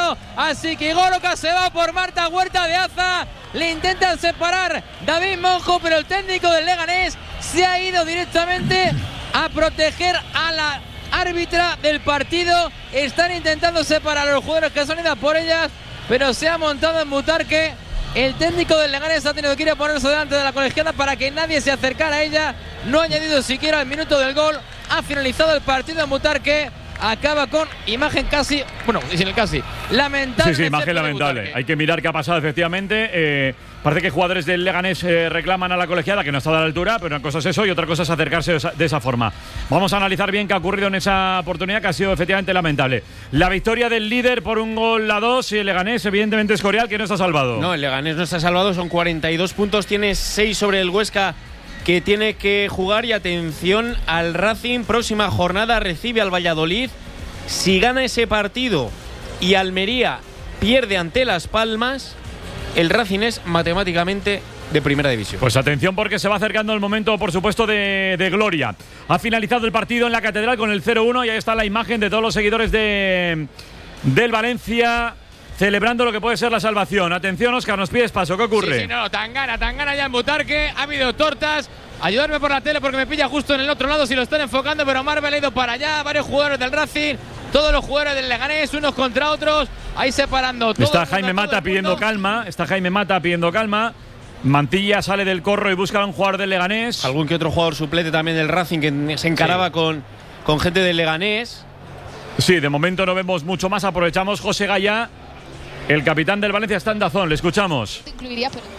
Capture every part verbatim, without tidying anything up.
partido. Así que Goloka se va por Marta Huerta de Aza. Le intentan separar David Monjo, pero el técnico del Leganés se ha ido directamente a proteger a la árbitra del partido. Están intentando separar a los jugadores que son idas por ellas, pero se ha montado en Butarque. El técnico del Leganés ha tenido que ir a ponerse delante de la colegiada para que nadie se acercara a ella. No ha añadido siquiera el minuto del gol. Ha finalizado el partido en Butarque. Acaba con imagen casi, bueno, sin el casi, lamentable. Sí, sí, imagen lamentable. Hay que mirar qué ha pasado, efectivamente. Eh, parece que jugadores del Leganés eh, reclaman a la colegiada, que no está a la altura, pero una cosa es eso y otra cosa es acercarse de esa, de esa forma. Vamos a analizar bien qué ha ocurrido en esa oportunidad, que ha sido efectivamente lamentable. La victoria del líder por un gol a dos, y el Leganés, evidentemente, es Escorial, que no está salvado. No, el Leganés no está salvado, son cuarenta y dos puntos, tiene seis sobre el Huesca, que tiene que jugar. Y atención al Racing, próxima jornada recibe al Valladolid. Si gana ese partido y Almería pierde ante Las Palmas, el Racing es matemáticamente de primera división. Pues atención, porque se va acercando el momento, por supuesto, de, de gloria. Ha finalizado el partido en la Catedral con el cero uno y ahí está la imagen de todos los seguidores de, del Valencia celebrando lo que puede ser la salvación. Atención, Óscar, nos pides paso. ¿Qué ocurre? Sí, sí, no, tan gana, tan gana ya en Butarque. Ha habido tortas. Ayudarme por la tele porque me pilla justo en el otro lado si lo están enfocando, pero Marvel ha ido para allá. Varios jugadores del Racing, todos los jugadores del Leganés, unos contra otros, ahí separando. Todo está mundo, Jaime Mata pidiendo calma. Está Jaime Mata pidiendo calma. Mantilla sale del corro y busca a un jugador del Leganés. Algún que otro jugador suplente también del Racing que se encaraba sí. con, con gente del Leganés. Sí, de momento no vemos mucho más. Aprovechamos. José Gaya, el capitán del Valencia, está en Dazón. Le escuchamos. Incluiría, pero...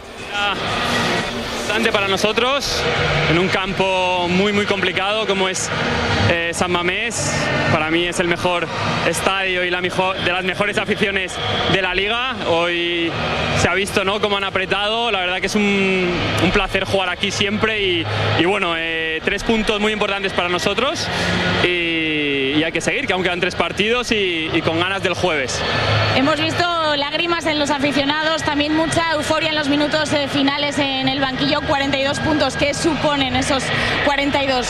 Bastante para nosotros, en un campo muy muy complicado como es eh, San Mamés. Para mí es el mejor estadio y la mejor, de las mejores aficiones de la liga. Hoy se ha visto, ¿no?, cómo han apretado. La verdad que es un, un placer jugar aquí siempre y, y bueno, eh, tres puntos muy importantes para nosotros y, y hay que seguir, que aún quedan tres partidos y, y con ganas del jueves. Hemos visto lágrimas en los aficionados, también mucha euforia en los minutos eh, finales en el banquillo. Cuarenta y dos puntos, ¿qué suponen esos cuarenta y dos?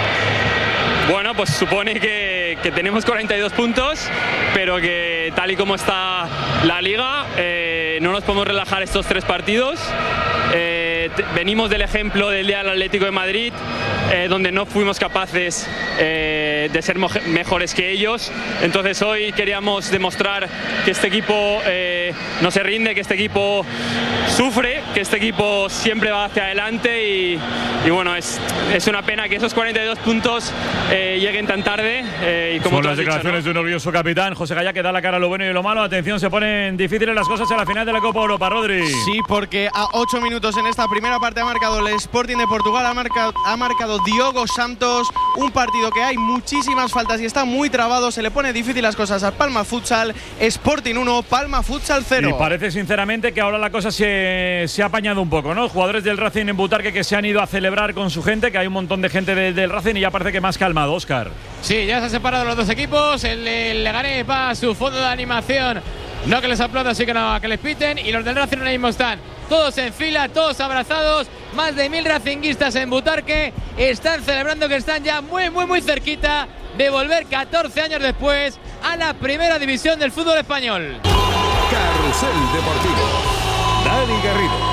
Bueno, pues supone que, que tenemos cuarenta y dos puntos, pero que tal y como está la liga, eh, no nos podemos relajar estos tres partidos. Eh, venimos del ejemplo del día del Atlético de Madrid, eh, donde no fuimos capaces eh, de ser mejores que ellos. Entonces hoy queríamos demostrar que este equipo eh, no se rinde, que este equipo sufre, que este equipo siempre va hacia adelante y, y bueno, es, es una pena que esos cuarenta y dos puntos eh, lleguen tan tarde. Eh, y como Son las declaraciones, ¿no?, de un orgulloso capitán, José Gaya, que da la cara a lo bueno y lo malo. Atención, se ponen difíciles las cosas en la final de la Copa Europa, Rodri. Sí, porque a ocho minutos en esta primera parte ha marcado el Sporting de Portugal, ha marcado, ha marcado Diogo Santos, un partido que hay muchísimas faltas y está muy trabado, se le pone difícil las cosas al Palma Futsal. Sporting uno, Palma Futsal cero. Y parece sinceramente que ahora la cosa se, se ha apañado un poco, ¿no? Jugadores del Racing en Butarque que se han ido a celebrar con su gente, que hay un montón de gente de, del Racing y ya parece que más calmado, Óscar. Sí, ya se han separado los dos equipos, el, el Leganés va a su fondo de animación. No que les aplaudan, sí que no, que les piten. Y los del Racing ahora mismo están todos en fila, todos abrazados. Más de mil racinguistas en Butarque. Están celebrando que están ya muy, muy, muy cerquita de volver catorce años después a la primera división del fútbol español. Carrusel Deportivo. Dani Garrido.